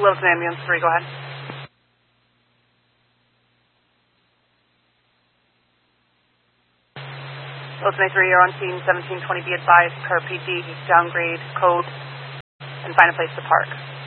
Littleton Ambulance 3, go ahead. Littleton A3, you're on scene 1720, be advised per PD, downgrade, code, and find a place to park.